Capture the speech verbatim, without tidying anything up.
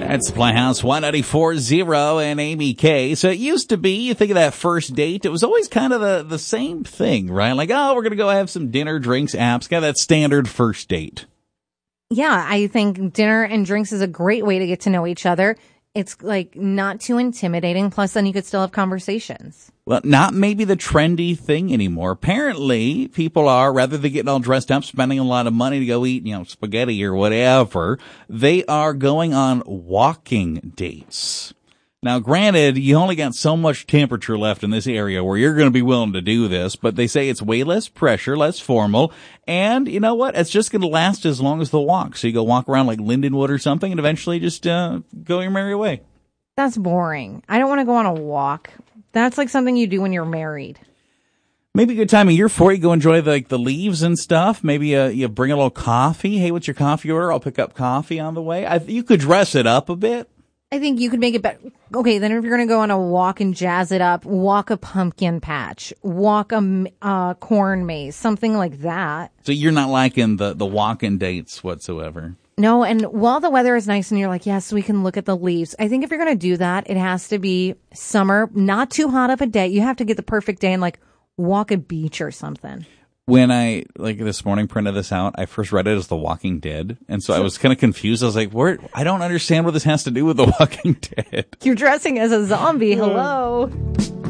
That's Playhouse one ninety-four point oh and Amy K. So it used to be, you think of that first date, it was always kind of the, the same thing, right? Like, oh, we're going to go have some dinner, drinks, apps, kind of that standard first date. Yeah, I think dinner and drinks is a great way to get to know each other. It's like not too intimidating. Plus, then you could still have conversations. Well, not maybe the trendy thing anymore. Apparently, people are, rather than getting all dressed up, spending a lot of money to go eat, you know, spaghetti or whatever, they are going on walking dates. Now, granted, you only got so much temperature left in this area where you're going to be willing to do this, but they say it's way less pressure, less formal, and you know what? It's just going to last as long as the walk. So you go walk around like Lindenwood or something and eventually just uh, go your merry way. That's boring. I don't want to go on a walk. That's like something you do when you're married. Maybe a good time of year for you. Go enjoy the, like the leaves and stuff. Maybe uh, you bring a little coffee. Hey, what's your coffee order? I'll pick up coffee on the way. I, you could dress it up a bit. I think you could make it better. Okay, then if you're going to go on a walk and jazz it up, walk a pumpkin patch, walk a uh, corn maze, something like that. So you're not liking the, the walking dates whatsoever? No, and while the weather is nice and you're like, yes, we can look at the leaves. I think if you're going to do that, it has to be summer, not too hot of a day. You have to get the perfect day and like walk a beach or something. When I, like this morning, printed this out, I first read it as The Walking Dead. And so I was kind of confused. I was like, where? I don't understand what this has to do with The Walking Dead. You're dressing as a zombie. Hello.